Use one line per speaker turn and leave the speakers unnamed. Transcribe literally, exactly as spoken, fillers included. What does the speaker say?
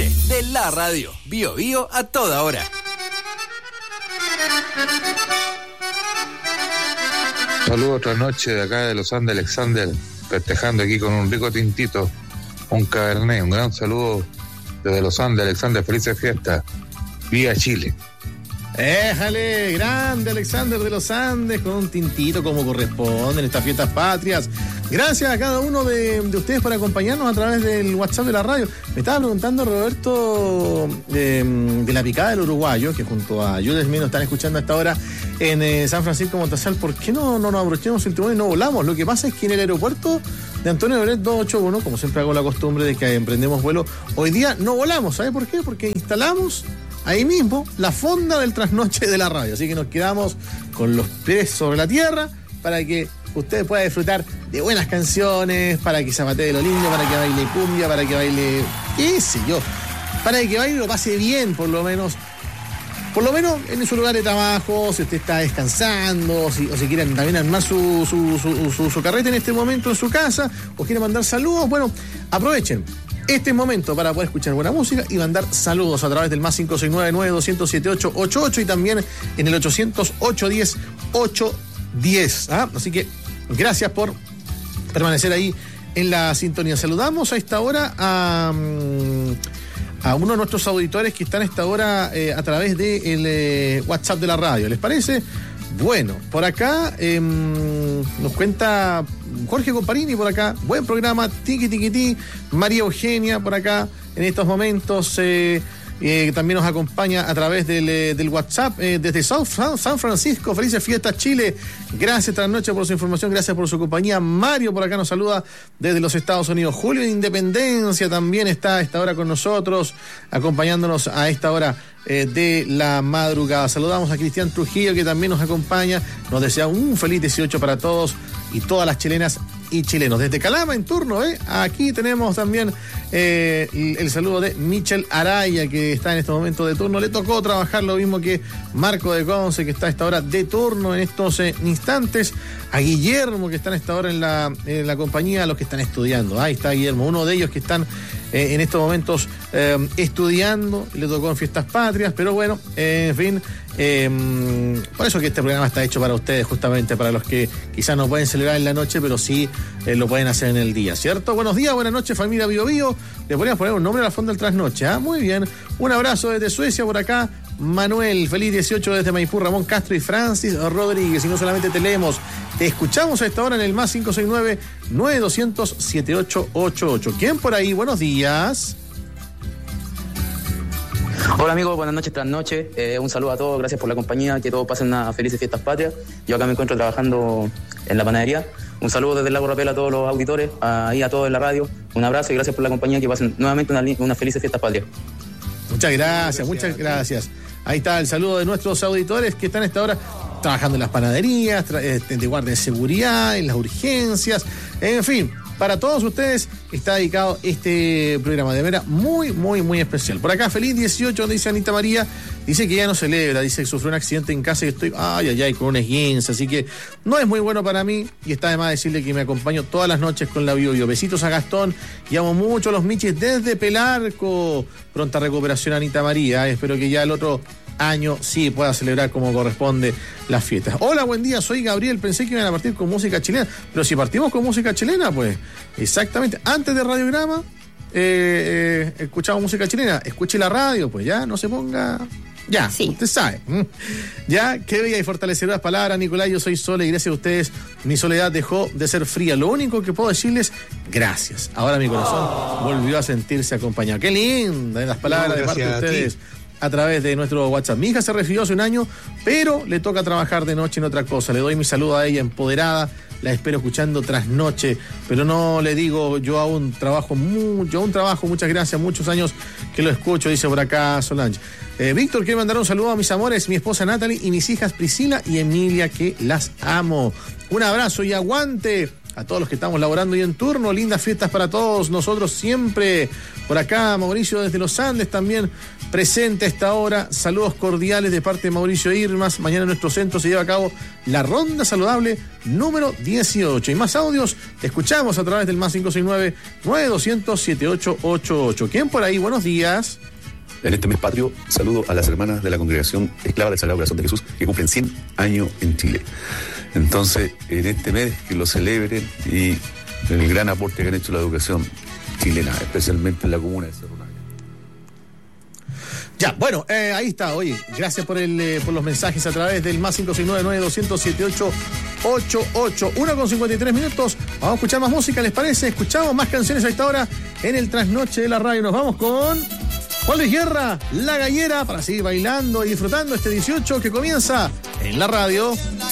trasnoche de la radio. Bio Bio a toda hora.
Saludos otra noche de acá de Los Andes, Alexander, festejando aquí con un rico tintito, un cabernet. Un gran saludo desde Los Andes, Alexander, felices fiestas. Viva Chile.
Éjale, grande Alexander de los Andes, con un tintito como corresponde en estas fiestas patrias. Gracias a cada uno de, de ustedes por acompañarnos a través del WhatsApp de la radio. Me estaba preguntando Roberto de, de la picada del uruguayo, que junto a Jules Mino están escuchando a esta hora en eh, San Francisco Montazal. ¿Por qué no, no nos abrochemos el timón y no volamos? Lo que pasa es que en el aeropuerto de Antonio Beret doscientos ochenta y uno, como siempre hago la costumbre de que emprendemos vuelo, hoy día no volamos. ¿Sabe por qué? Porque instalamos ahí mismo la fonda del trasnoche de la radio. Así que nos quedamos con los pies sobre la tierra para que usted pueda disfrutar de buenas canciones, para que zapatee lo lindo, para que baile cumbia, para que baile, qué sé yo, para que baile y lo pase bien, por lo menos. Por lo menos en su lugar de trabajo, si usted está descansando, si, o si quieren también armar su, su, su, su, su carrete en este momento en su casa, o quieren mandar saludos, bueno, aprovechen este momento para poder escuchar buena música y mandar saludos a través del más cinco seis nueve, nueve dos cero siete, ocho ocho ocho y también en el ochocientos, ochocientos diez, ochocientos diez. ¿Ah? Así que gracias por permanecer ahí en la sintonía. Saludamos a esta hora a, a uno de nuestros auditores que están a esta hora eh, a través del de WhatsApp de la radio. ¿Les parece? Bueno, por acá eh, nos cuenta Jorge Comparini por acá. Buen programa, tiqui tiqui ti. María Eugenia por acá en estos momentos. Eh, eh, también nos acompaña a través del, eh, del WhatsApp eh, desde South, San Francisco. Felices fiestas, Chile. Gracias trasnoche por su información, gracias por su compañía. Mario por acá nos saluda desde los Estados Unidos. Julio de Independencia también está a esta hora con nosotros, acompañándonos a esta hora eh, de la madrugada. Saludamos a Cristian Trujillo, que también nos acompaña. Nos desea un feliz dieciocho para todos y todas las chilenas y chilenos. Desde Calama en turno, ¿eh? Aquí tenemos también eh, el, el saludo de Michel Araya, que está en este momento de turno. Le tocó trabajar lo mismo que Marco de Conce, que está a esta hora de turno en estos eh, instantes. A Guillermo, que está a esta hora en la, en la compañía, a los que están estudiando. Ahí está Guillermo, uno de ellos que están eh, en estos momentos eh, estudiando. Le tocó en Fiestas Patrias, pero bueno, eh, en fin. Eh, por eso que este programa está hecho para ustedes, justamente para los que quizás no pueden celebrar en la noche, pero sí eh, lo pueden hacer en el día, ¿cierto? Buenos días, buenas noches, familia Bio Bio. Le podríamos poner un nombre a la fonda del trasnoche, ¿ah? Muy bien. Un abrazo desde Suecia por acá. Manuel, feliz dieciocho desde Maipú, Ramón Castro y Francis Rodríguez. Y no solamente te leemos, te escuchamos a esta hora en el más cinco seis nueve, nueve dos cero cero, siete ocho ocho ocho. ¿Quién por ahí? Buenos días.
Hola amigos, buenas noches, tras noche. Eh, un saludo a todos, gracias por la compañía, que todos pasen unas felices fiestas patrias. Yo acá me encuentro trabajando en la panadería. Un saludo desde el Lago Rapel a todos los auditores, ahí a todos en la radio. Un abrazo y gracias por la compañía, que pasen nuevamente unas una felices fiestas patrias.
Muchas gracias, muchas gracias. Ahí está el saludo de nuestros auditores que están a esta hora trabajando en las panaderías, tra- de guardia de seguridad, en las urgencias, en fin. Para todos ustedes está dedicado este programa de manera muy, muy, muy especial. Por acá, feliz dieciocho, dice Anita María. Dice que ya no celebra, dice que sufrió un accidente en casa y estoy, ay, ay, ay, con una esguince. Así que no es muy bueno para mí. Y está de más decirle que me acompaño todas las noches con la Bio Bio. Besitos a Gastón. Y amo mucho a los Michis desde Pelarco. Pronta recuperación, Anita María. Espero que ya el otro año sí pueda celebrar como corresponde las fiestas. Hola, buen día, soy Gabriel. Pensé que iban a partir con música chilena, pero si partimos con música chilena, pues exactamente, antes de Radiograma eh, eh, escuchamos música chilena. Escuche la radio, pues ya, no se ponga, ya, sí. Usted sabe, ya, qué bella y fortalecedoras palabras, Nicolás. Yo soy Sole y gracias a ustedes mi soledad dejó de ser fría. Lo único que puedo decirles, gracias. Ahora mi corazón oh. volvió a sentirse acompañado. Qué linda las palabras no, de parte de ustedes a través de nuestro WhatsApp. Mi hija se recibió hace un año, pero le toca trabajar de noche en otra cosa. Le doy mi saludo a ella empoderada, la espero escuchando tras noche, pero no le digo, yo aún trabajo mucho, aún trabajo, muchas gracias, muchos años que lo escucho, dice por acá Solange. Eh, Víctor, quiero mandar un saludo a mis amores, mi esposa Natalie y mis hijas Priscila y Emilia, que las amo. Un abrazo y aguante a todos los que estamos laborando y en turno, lindas fiestas para todos nosotros siempre. Por acá, Mauricio desde los Andes también presente a esta hora. Saludos cordiales de parte de Mauricio Irmas. Mañana en nuestro centro se lleva a cabo la Ronda Saludable número dieciocho. Y más audios, escuchamos a través del más cinco seis nueve, nueve dos cero cero, siete ocho ocho ocho. ¿Quién por ahí? Buenos días.
En este mes patrio, saludo a las hermanas de la Congregación Esclava del Sagrado Corazón de Jesús, que cumplen cien años en Chile. Entonces, en este mes, que lo celebren y el gran aporte que han hecho a la educación chilena, especialmente en la comuna de Cerro Navia.
Ya, bueno, eh, ahí está, oye, gracias por el eh, por los mensajes a través del más cinco seis nueve, nueve dos cero cero, siete ocho ocho ocho. Una con cincuenta y tres minutos, vamos a escuchar más música, ¿les parece? Escuchamos más canciones a esta hora en el Trasnoche de la Radio. Nos vamos con Juan Luis Guerra, La Gallera, para seguir bailando y disfrutando este dieciocho que comienza en la radio.